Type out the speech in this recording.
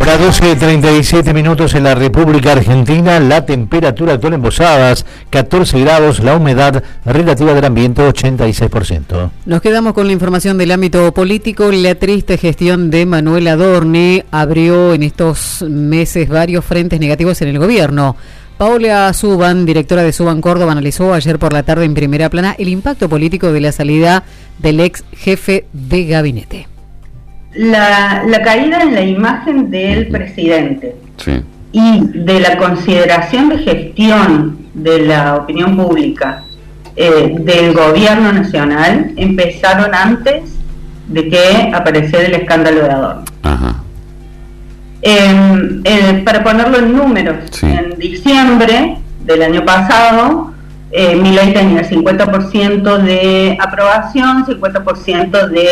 Ahora 12:37 minutos en la República Argentina, la temperatura actual en Posadas, 14 grados, la humedad relativa del ambiente 86%. Nos quedamos con la información del ámbito político. La triste gestión de Manuel Adorni abrió en estos meses varios frentes negativos en el gobierno. Paola Suban, directora de Suban Córdoba, analizó ayer por la tarde en Primera Plana el impacto político de la salida del ex jefe de gabinete. La caída en la imagen del presidente, sí, y de la consideración de gestión de la opinión pública del gobierno nacional empezaron antes de que apareciera el escándalo de Adorni. Ajá. Para ponerlo en números, sí, en diciembre del año pasado, Milei tenía 50% de aprobación, 50% de